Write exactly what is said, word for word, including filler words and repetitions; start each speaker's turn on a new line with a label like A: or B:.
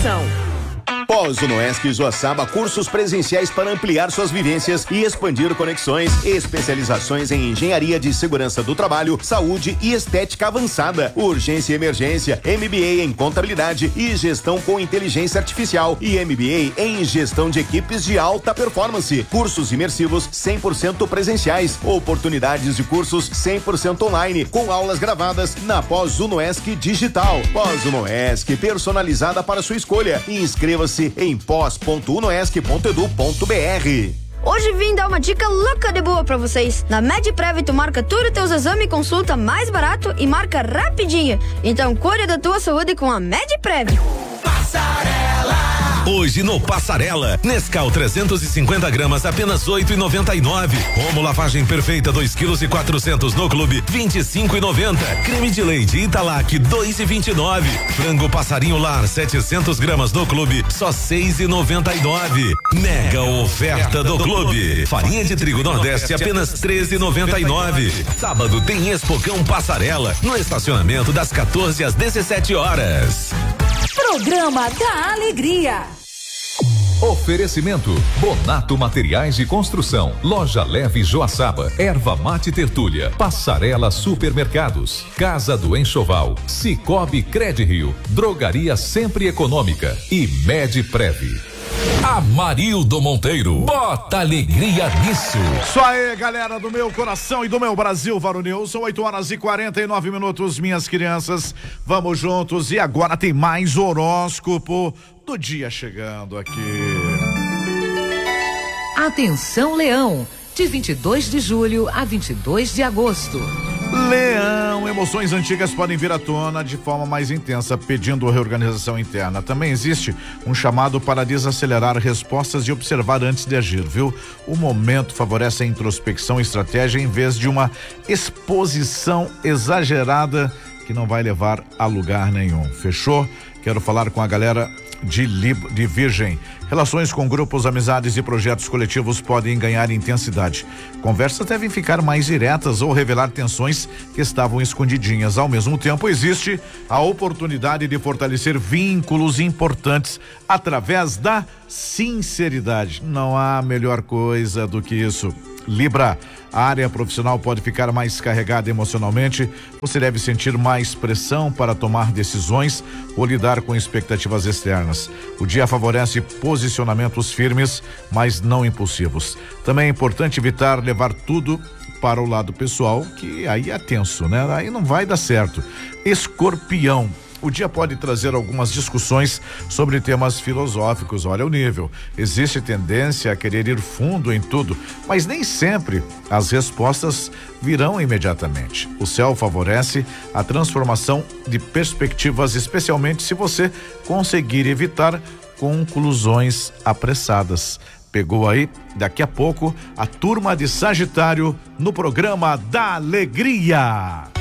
A: opção.
B: Pós-Unoesc Joaçaba, cursos presenciais para ampliar suas vivências e expandir conexões, especializações em engenharia de segurança do trabalho, saúde e estética avançada, urgência e emergência, M B A em contabilidade e gestão com inteligência artificial e M B A em gestão de equipes de alta performance, cursos imersivos cem por cento presenciais, oportunidades de cursos cem por cento online, com aulas gravadas na Pós-Unoesc Digital. Pós-Unoesc, personalizada para sua escolha. Inscreva-se em pós ponto unoesc ponto edu ponto br.
C: Hoje vim dar uma dica louca de boa pra vocês. Na MedPrev tu marca tudo teus exames e consulta mais barato e marca rapidinho. Então cuide da tua saúde com a MedPrev.
D: Passarela. Hoje no Passarela, Nescau trezentos e cinquenta gramas, apenas oito e noventa e nove. Omo lavagem perfeita, dois quilos e quatrocentos no clube, vinte e cinco e noventa. Creme de leite Italac, dois e vinte e nove. Frango passarinho lar, setecentos gramas no clube, só seis e noventa e nove. Mega oferta do clube. Farinha de trigo Nordeste, apenas treze e noventa e nove. Sábado tem Expocão Passarela, no estacionamento das quatorze às dezessete horas.
A: Programa da Alegria.
E: Oferecimento: Bonato Materiais de Construção, Loja Leve Joaçaba, Erva Mate Tertúlia, Passarela Supermercados, Casa do Enxoval, Cicobi Credirio, Drogaria Sempre Econômica e MedPrev. Amarildo Monteiro, bota alegria nisso.
F: Isso aí, galera do meu coração e do meu Brasil varonil. São oito horas e quarenta e nove minutos, minhas crianças. Vamos juntos e agora tem mais horóscopo do dia chegando aqui.
A: Atenção, Leão, de vinte e dois de julho a vinte e dois de agosto.
F: Leão, emoções antigas podem vir à tona de forma mais intensa, pedindo reorganização interna. Também existe um chamado para desacelerar respostas e observar antes de agir, viu? O momento favorece a introspecção e estratégia em vez de uma exposição exagerada que não vai levar a lugar nenhum. Fechou? Quero falar com a galera de, Lib, de Virgem. Relações com grupos, amizades e projetos coletivos podem ganhar intensidade. Conversas devem ficar mais diretas ou revelar tensões que estavam escondidinhas. Ao mesmo tempo, existe a oportunidade de fortalecer vínculos importantes através da sinceridade. Não há melhor coisa do que isso. Libra, a área profissional pode ficar mais carregada emocionalmente. Você deve sentir mais pressão para tomar decisões ou lidar com expectativas externas. O dia favorece posicionamentos firmes, mas não impulsivos. Também é importante evitar levar tudo para o lado pessoal, que aí é tenso, né? Aí não vai dar certo. Escorpião. O dia pode trazer algumas discussões sobre temas filosóficos. Olha o nível. Existe tendência a querer ir fundo em tudo, mas nem sempre as respostas virão imediatamente. O céu favorece a transformação de perspectivas, especialmente se você conseguir evitar conclusões apressadas. Pegou aí? Daqui a pouco, a turma de Sagitário no programa da Alegria.